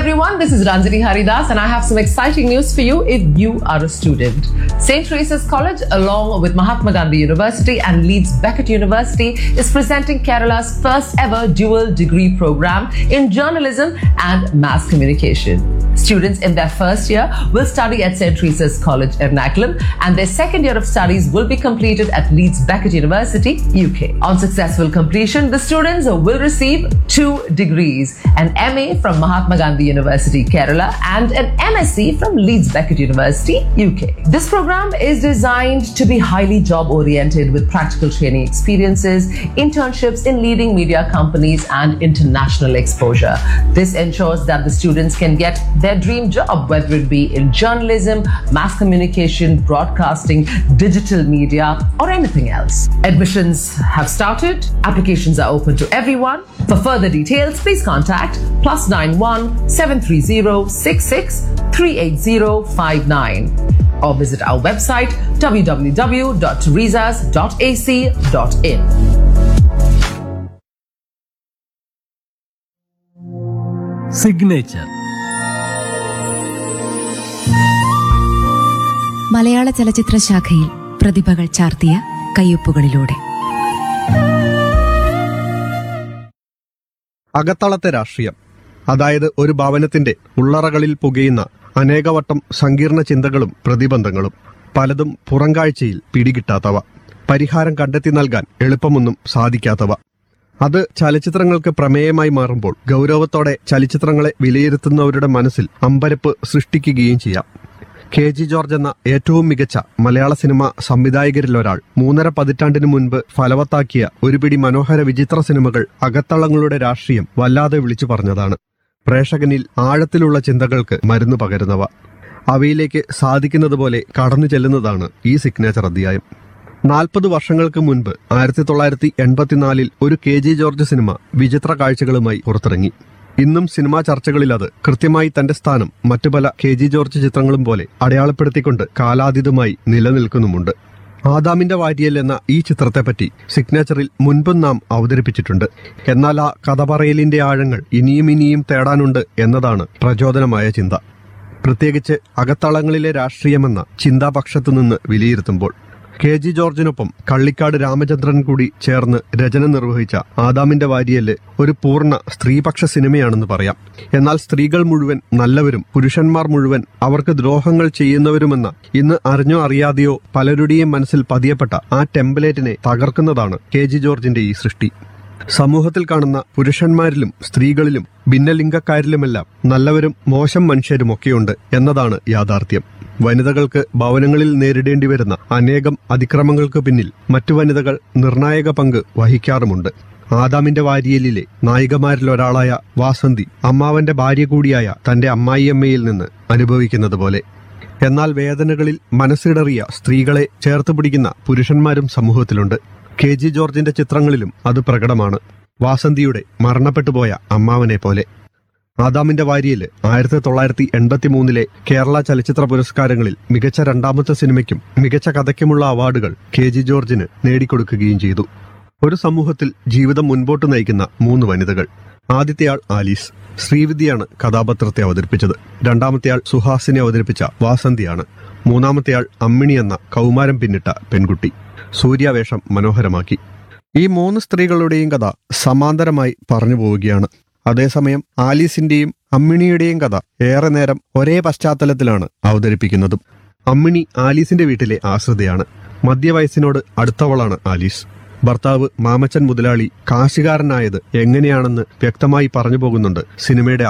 everyone, this is Ranjini Haridas and I have some exciting news for you if you are a student. St. Teresa's College, along with Mahatma Gandhi University and Leeds Beckett University, is presenting Kerala's first ever dual degree program in journalism and mass communication. Students in their first year will study at St. Teresa's College, Ernakulam, and their second year of studies will be completed at Leeds Beckett University, UK. On successful completion, the students will receive 2 degrees, an MA from Mahatma Gandhi University, Kerala, and an MSc from Leeds Beckett University, UK. This program is designed to be highly job-oriented with practical training experiences, internships in leading media companies, and international exposure. This ensures that the students can get their dream job, whether it be in journalism, mass communication, broadcasting, digital media, or anything else. Admissions have started. Applications are open to everyone. For further details, please contact +91 730 66 38059 or visit our website www.teresas.ac.in. Signature. മലയാള ചലച്ചിത്ര ശാഖയിൽ പ്രതിഭകൾ ചാർത്തിയ കയ്യൊപ്പുകളിലൂടെ അകത്തളത്തെ രാഷ്ട്രീയം, അതായത് ഒരു ഭവനത്തിന്റെ ഉള്ളറകളിൽ പുകയുന്ന അനേകവട്ടം സങ്കീർണ ചിന്തകളും പ്രതിബന്ധങ്ങളും, പലതും പുറംകാഴ്ചയിൽ പിടികിട്ടാത്തവ, പരിഹാരം കണ്ടെത്തി നൽകാൻ എളുപ്പമൊന്നും സാധിക്കാത്തവ. അത് ചലച്ചിത്രങ്ങൾക്ക് പ്രമേയമായി മാറുമ്പോൾ ഗൗരവത്തോടെ ചലച്ചിത്രങ്ങളെ വിലയിരുത്തുന്നവരുടെ മനസ്സിൽ അമ്പരപ്പ് സൃഷ്ടിക്കുകയും ചെയ്യാം. കെ.ജി. ജോർജ് എന്ന ഏറ്റവും മികച്ച മലയാള സിനിമ സംവിധായകരിലൊരാൾ 3.5 പതിറ്റാണ്ടിനു മുൻപ് ഫലവത്താക്കിയ ഒരു പിടി മനോഹര വിചിത്ര സിനിമകൾ അകത്തളങ്ങളുടെ രാഷ്ട്രീയം വല്ലാതെ വിളിച്ചു പറഞ്ഞതാണ്. പ്രേക്ഷകനിൽ ആഴത്തിലുള്ള ചിന്തകൾക്ക് മരുന്ന് പകരുന്നവ. അവയിലേക്ക് സാധിക്കുന്നതുപോലെ കടന്നു ചെല്ലുന്നതാണ് ഈ സിഗ്നേച്ചർ അധ്യായം. 40 വർഷങ്ങൾക്ക് മുൻപ് 1984 ഒരു കെ.ജി. ജോർജ് സിനിമ വിചിത്ര കാഴ്ചകളുമായി പുറത്തിറങ്ങി. ഇന്നും സിനിമാ ചർച്ചകളിൽ അത് കൃത്യമായി തന്റെ സ്ഥാനം മറ്റു പല കെ.ജി. ജോർജ് ചിത്രങ്ങളും പോലെ അടയാളപ്പെടുത്തിക്കൊണ്ട് കാലാതീതമായി നിലനിൽക്കുന്നുമുണ്ട്. ആദാമിന്റെ വാരിയൽ എന്ന ഈ ചിത്രത്തെപ്പറ്റി സിഗ്നേച്ചറിൽ മുൻപും നാം അവതരിപ്പിച്ചിട്ടുണ്ട്. എന്നാൽ ആ കഥ പറയലിന്റെ ആഴങ്ങൾ ഇനിയും ഇനിയും തേടാനുണ്ട് എന്നതാണ് പ്രചോദനമായ ചിന്ത. പ്രത്യേകിച്ച് അകത്തളങ്ങളിലെ രാഷ്ട്രീയമെന്ന ചിന്താപക്ഷത്തു നിന്ന് വിലയിരുത്തുമ്പോൾ. കെ.ജി. ജോർജിനൊപ്പം കള്ളിക്കാട് രാമചന്ദ്രൻ കൂടി ചേർന്ന് രചന നിർവഹിച്ച ആദാമിന്റെ വാരിയല് ഒരു പൂർണ്ണ സ്ത്രീപക്ഷ സിനിമയാണെന്ന് പറയാം. എന്നാൽ സ്ത്രീകൾ മുഴുവൻ നല്ലവരും പുരുഷന്മാർ മുഴുവൻ അവർക്ക് ദ്രോഹങ്ങൾ ചെയ്യുന്നവരുമെന്ന ഇന്ന് അറിഞ്ഞോ അറിയാതെയോ പലരുടെയും മനസ്സിൽ പതിയപ്പെട്ട ആ ടെംപ്ലേറ്റിനെ തകർക്കുന്നതാണ് കെ.ജി. ജോർജിന്റെ ഈ സൃഷ്ടി. സമൂഹത്തിൽ കാണുന്ന പുരുഷന്മാരിലും സ്ത്രീകളിലും ഭിന്നലിംഗക്കാരിലുമെല്ലാം നല്ലവരും മോശം മനുഷ്യരുമൊക്കെയുണ്ട് എന്നതാണ് യാഥാർത്ഥ്യം. വനിതകൾക്ക് ഭവനങ്ങളിൽ നേരിടേണ്ടി വരുന്ന അനേകം അതിക്രമങ്ങൾക്ക് പിന്നിൽ മറ്റു വനിതകൾ നിർണായക പങ്ക് വഹിക്കാറുമുണ്ട്. ആദാമിന്റെ വാരിയലിലെ നായികമാരിലൊരാളായ വാസന്തി അമ്മാവന്റെ ഭാര്യ കൂടിയായ തന്റെ അമ്മായിയമ്മയിൽ നിന്ന് അനുഭവിക്കുന്നത് പോലെ. എന്നാൽ വേദനകളിൽ മനസ്സിടറിയ സ്ത്രീകളെ ചേർത്ത് പിടിക്കുന്ന പുരുഷന്മാരും സമൂഹത്തിലുണ്ട്. കെ.ജി. ജോർജിന്റെ ചിത്രങ്ങളിലും അത് പ്രകടമാണ്. വാസന്തിയുടെ മരണപ്പെട്ടുപോയ അമ്മാവനെ പോലെ. ആദാമിന്റെ വാരിയല് 1983 കേരള ചലച്ചിത്ര പുരസ്കാരങ്ങളിൽ മികച്ച 2ാമത്തെ സിനിമയ്ക്കും മികച്ച കഥയ്ക്കുമുള്ള അവാർഡുകൾ കെ.ജി. ജോർജിന് നേടിക്കൊടുക്കുകയും ചെയ്തു. ഒരു സമൂഹത്തിൽ ജീവിതം മുൻപോട്ട് നയിക്കുന്ന 3 വനിതകൾ. ആദ്യത്തെയാൾ ആലീസ്, ശ്രീവിദ്യയാണ് കഥാപാത്രത്തെ അവതരിപ്പിച്ചത്. 2ാമത്തെയാൾ സുഹാസിനെ അവതരിപ്പിച്ച വാസന്തിയാണ്. 3ാമത്തെയാൾ അമ്മിണി എന്ന കൗമാരം പിന്നിട്ട പെൺകുട്ടി. സൂര്യാവേഷം മനോഹരമാക്കി. ഈ 3 സ്ത്രീകളുടെയും കഥ സമാന്തരമായി പറഞ്ഞു പോവുകയാണ്. അതേസമയം ആലീസിന്റെയും അമ്മിണിയുടെയും കഥ ഏറെ നേരം ഒരേ പശ്ചാത്തലത്തിലാണ് അവതരിപ്പിക്കുന്നതും. അമ്മിണി ആലീസിന്റെ വീട്ടിലെ ആശ്രിതയാണ്. മധ്യവയസ്സിനോട് അടുത്തവളാണ് ആലീസ്. ഭർത്താവ് മാമച്ചൻ മുതലാളി കാശുകാരനായത് എങ്ങനെയാണെന്ന് വ്യക്തമായി പറഞ്ഞു പോകുന്നുണ്ട് സിനിമയുടെ